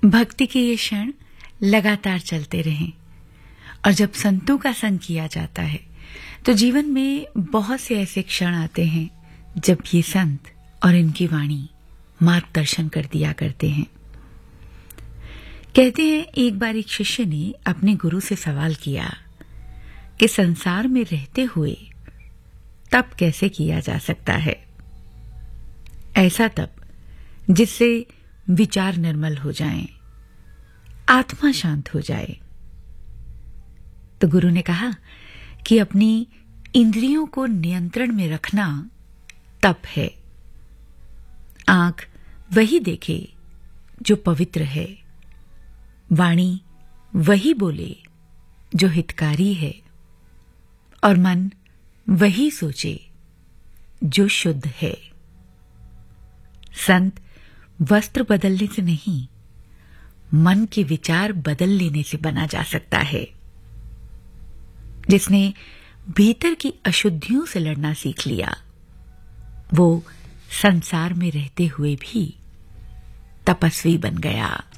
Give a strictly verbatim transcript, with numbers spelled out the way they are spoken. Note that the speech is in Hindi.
भक्ति के ये क्षण लगातार चलते रहें और जब संतों का संग किया जाता है तो जीवन में बहुत से ऐसे क्षण आते हैं जब ये संत और इनकी वाणी मार्गदर्शन कर दिया करते हैं। कहते हैं एक बार एक शिष्य ने अपने गुरु से सवाल किया कि संसार में रहते हुए तप कैसे किया जा सकता है, ऐसा तप जिससे विचार निर्मल हो जाएं, आत्मा शांत हो जाए। तो गुरु ने कहा कि अपनी इंद्रियों को नियंत्रण में रखना तप है। आंख वही देखे जो पवित्र है, वाणी वही बोले जो हितकारी है और मन वही सोचे जो शुद्ध है। संत वस्त्र बदलने से नहीं, मन के विचार बदल लेने से बना जा सकता है। जिसने भीतर की अशुद्धियों से लड़ना सीख लिया, वो संसार में रहते हुए भी तपस्वी बन गया।